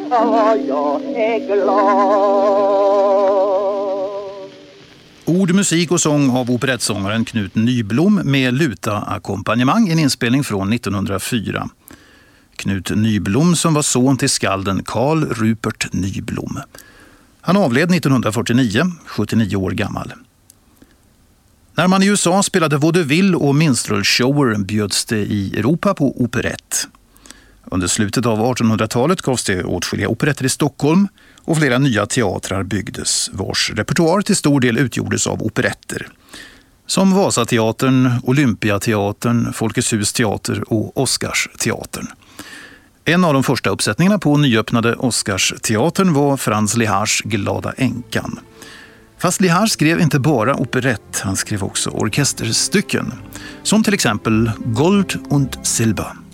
jag är glad. Ord, musik och sång av operettsångaren Knut Nyblom med luta-ackompanjemang, en inspelning från 1904. Knut Nyblom som var son till skalden Carl Rupert Nyblom. Han avled 1949, 79 år gammal. När man i USA spelade vaudeville och minstrelshower bjöds det i Europa på operett. Under slutet av 1800-talet gavs det åtskilliga operetter i Stockholm och flera nya teatrar byggdes, vars repertoar till stor del utgjordes av operetter. Som Vasateatern, Olympiateatern, Folkets hus teater och Oscarsteatern. En av de första uppsättningarna på nyöppnade Oscarsteatern var Franz Lehars Glada änkan. Fast Lehar skrev inte bara operett, han skrev också orkesterstycken. Som till exempel Gold und Silber.